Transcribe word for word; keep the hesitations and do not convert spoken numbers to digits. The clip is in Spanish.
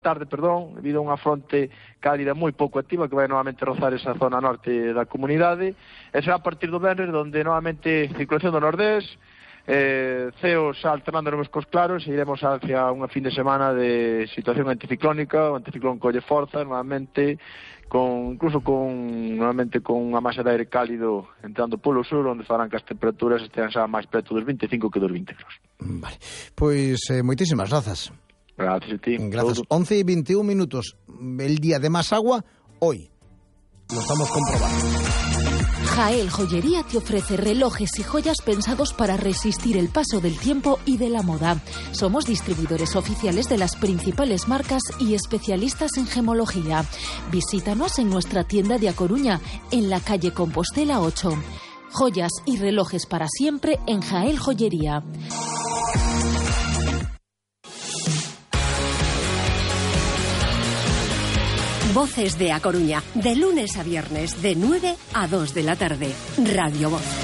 tarde, perdón, debido a unha fronte cálida moi pouco activa que vai novamente rozar esa zona norte da comunidade, e será a partir do venres donde novamente circulación do nordés, eh, ceos alternando novos cos claros, e iremos hacia unha fin de semana de situación anticiclónica. O anticiclón colle forza novamente, con, incluso con novamente con unha masa de aire cálido entrando polo sur, onde farán que as temperaturas estean xa máis preto dos vinte e cinco que dos vinte graus. Vale, pois eh, moitísimas grazas. Gracias a ti. Gracias. once y veintiún minutos. El día de más agua, hoy. Lo estamos comprobando. Jael Joyería te ofrece relojes y joyas pensados para resistir el paso del tiempo y de la moda. Somos distribuidores oficiales de las principales marcas y especialistas en gemología. Visítanos en nuestra tienda de A Coruña, en la calle Compostela ocho. Joyas y relojes para siempre en Jael Joyería. Voces de A Coruña, de lunes a viernes, de nueve a dos de la tarde. Radio Voz.